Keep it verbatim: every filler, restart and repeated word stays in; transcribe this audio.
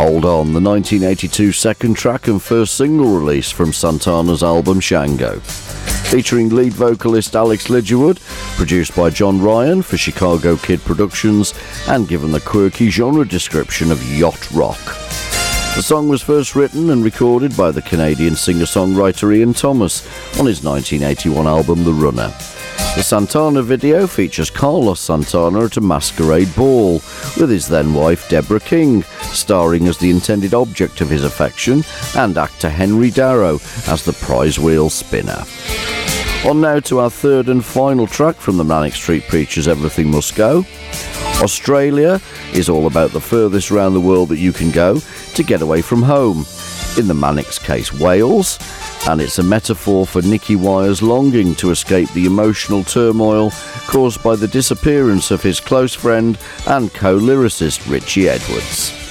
Hold On, the nineteen eighty-two second track and first single release from Santana's album Shango. Featuring lead vocalist Alex Lidgerwood, produced by John Ryan for Chicago Kid Productions, and given the quirky genre description of yacht rock. The song was first written and recorded by the Canadian singer-songwriter Ian Thomas on his nineteen eighty-one album The Runner. The Santana video features Carlos Santana at a masquerade ball with his then-wife Deborah King starring as the intended object of his affection, and actor Henry Darrow as the prize wheel spinner. On now to our third and final track from the Manic Street Preachers' Everything Must Go. Australia is all about the furthest round the world that you can go to get away from home. In the Manic's case, Wales, and it's a metaphor for Nicky Wire's longing to escape the emotional turmoil caused by the disappearance of his close friend and co-lyricist Richie Edwards.